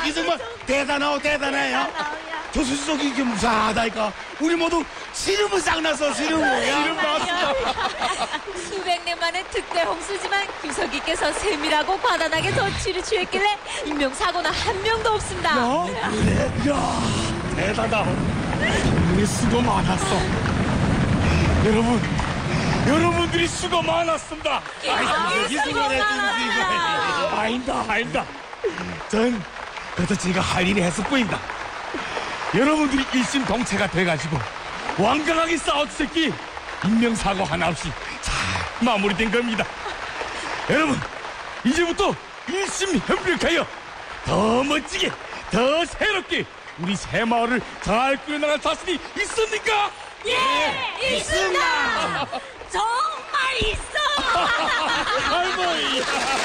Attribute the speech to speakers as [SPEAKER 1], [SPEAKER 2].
[SPEAKER 1] 수석이 정말 대단해요. 교수 수석이 이게 무사하다니까. 우리 모두 시름을 싹 났어, 시름을. 시름 났어.
[SPEAKER 2] 수백 년 만에 특대 홍수지만 규석이께서 세밀하고 과단하게 조치를 취했길래 인명사고는 한 명도 없습니다.
[SPEAKER 1] 그래? 야, 대단하다. 우리 수고 많았어. 여러분들이 수고 많았습니다.
[SPEAKER 2] 수고 많았습니다.
[SPEAKER 1] 아닙니다. 전 그래도 제가 할 일이 했을 뿐입니다. 여러분들이 일심동체가 돼가지고 완강하게 싸워주셨기 인명사고 하나 없이 잘 마무리된 겁니다. 여러분, 이제부터 일심협력하여 더 멋지게, 더 새롭게 우리 새마을을 잘 꾸려나갈 자신이 있습니까?
[SPEAKER 2] 예, 있습니다. 정말 있어.
[SPEAKER 1] 아이고.